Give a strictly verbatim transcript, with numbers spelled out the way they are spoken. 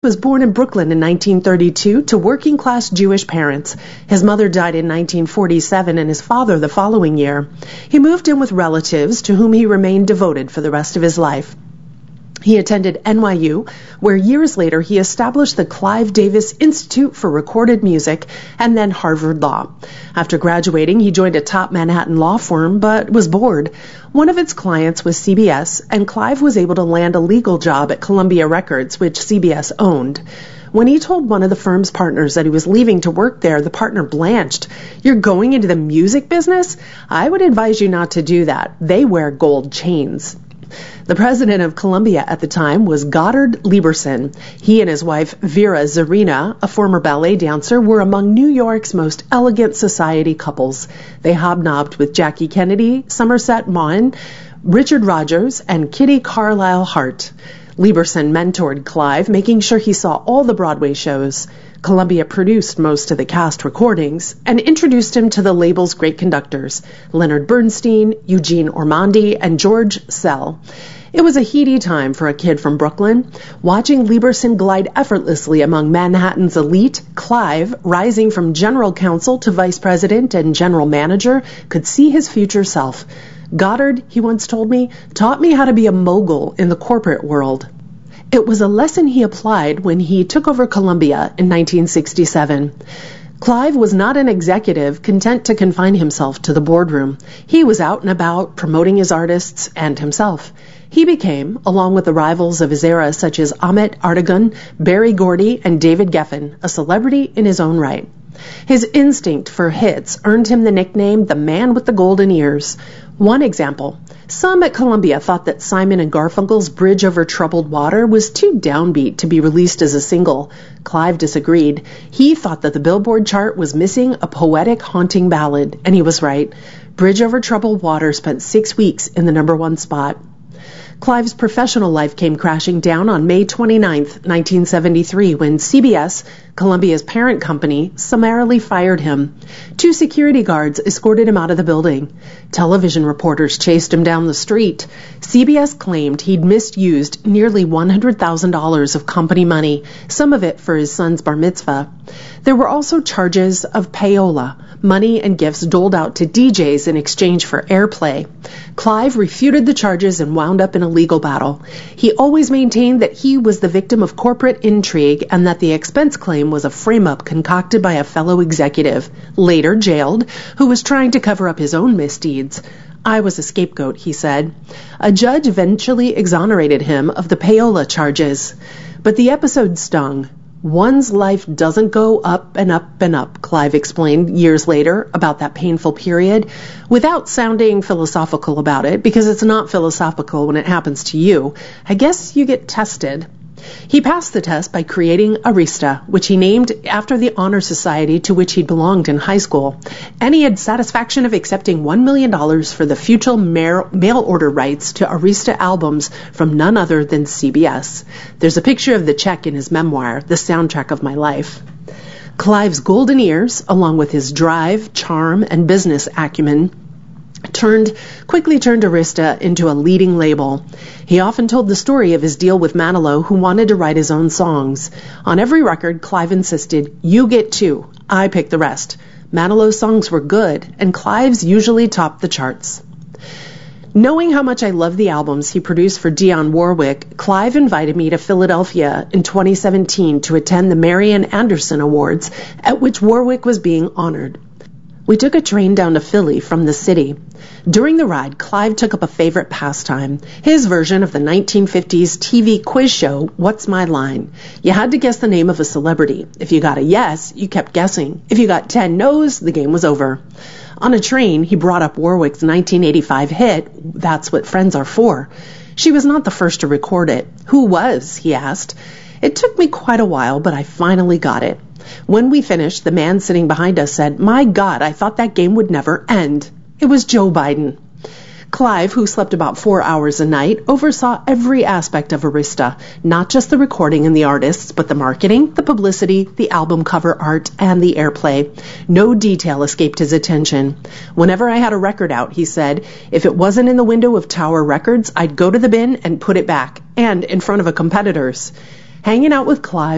was born in Brooklyn in nineteen thirty-two to working-class Jewish parents. His mother died in nineteen forty-seven and his father the following year. He moved in with relatives to whom he remained devoted for the rest of his life. He attended N Y U, where years later he established the Clive Davis Institute for Recorded Music and then Harvard Law. After graduating, he joined a top Manhattan law firm, but was bored. One of its clients was C B S, and Clive was able to land a legal job at Columbia Records, which C B S owned. When he told one of the firm's partners that he was leaving to work there, the partner blanched. "You're going into the music business? I would advise you not to do that. They wear gold chains." The president of Columbia at the time was Goddard Lieberson. He and his wife Vera Zarina, a former ballet dancer, were among New York's most elegant society couples. They hobnobbed with Jackie Kennedy, Somerset Maugham, Richard Rodgers, and Kitty Carlisle Hart. Lieberson mentored Clive, making sure he saw all the Broadway shows. Columbia produced most of the cast recordings and introduced him to the label's great conductors, Leonard Bernstein, Eugene Ormandy, and George Szell. It was a heady time for a kid from Brooklyn. Watching Lieberson glide effortlessly among Manhattan's elite, Clive, rising from general counsel to vice president and general manager, could see his future self. Goddard, he once told me, taught me how to be a mogul in the corporate world. It was a lesson he applied when he took over Columbia in nineteen sixty-seven. Clive was not an executive content to confine himself to the boardroom. He was out and about promoting his artists and himself. He became, along with the rivals of his era such as Ahmet Ertegun, Berry Gordy, and David Geffen, a celebrity in his own right. His instinct for hits earned him the nickname the Man with the Golden Ears. One example, some at Columbia thought that Simon and Garfunkel's Bridge Over Troubled Water was too downbeat to be released as a single. Clive disagreed. He thought that the Billboard chart was missing a poetic, haunting ballad, and he was right. Bridge Over Troubled Water spent six weeks in the number one spot. Clive's professional life came crashing down on May twenty-ninth, nineteen seventy-three, when C B S, Columbia's parent company, summarily fired him. Two security guards escorted him out of the building. Television reporters chased him down the street. C B S claimed he'd misused nearly one hundred thousand dollars of company money, some of it for his son's bar mitzvah. There were also charges of payola, money and gifts doled out to D Js in exchange for airplay. Clive refuted the charges and wound up in a legal battle. He always maintained that he was the victim of corporate intrigue and that the expense claim was a frame-up concocted by a fellow executive, later jailed, who was trying to cover up his own misdeeds. "I was a scapegoat," he said. A judge eventually exonerated him of the payola charges. But the episode stung. One's life doesn't go up and up and up, Clive explained years later about that painful period, without sounding philosophical about it, because it's not philosophical when it happens to you. I guess you get tested. He passed the test by creating Arista, which he named after the honor society to which he belonged in high school. And he had satisfaction of accepting one million dollars for the future mail order rights to Arista albums from none other than C B S. There's a picture of the check in his memoir, The Soundtrack of My Life. Clive's golden ears, along with his drive, charm, and business acumen, turned quickly turned Arista into a leading label. He often told the story of his deal with Manilow, who wanted to write his own songs. On every record, Clive insisted, "You get two, I pick the rest." Manilow's songs were good, and Clive's usually topped the charts. Knowing how much I loved the albums he produced for Dionne Warwick, Clive invited me to Philadelphia in twenty seventeen to attend the Marian Anderson Awards, at which Warwick was being honored. We took a train down to Philly from the city. During the ride, Clive took up a favorite pastime, his version of the nineteen fifties T V quiz show, What's My Line? You had to guess the name of a celebrity. If you got a yes, you kept guessing. If you got ten no's, the game was over. On a train, he brought up Warwick's nineteen eighty-five hit, That's What Friends Are For. She was not the first to record it. Who was? He asked. It took me quite a while, but I finally got it. When we finished, the man sitting behind us said, "My God, I thought that game would never end." It was Joe Biden. Clive, who slept about four hours a night, oversaw every aspect of Arista, not just the recording and the artists, but the marketing, the publicity, the album cover art, and the airplay. No detail escaped his attention. Whenever I had a record out, he said, if it wasn't in the window of Tower Records, I'd go to the bin and put it back, and in front of a competitor's. Hanging out with Clive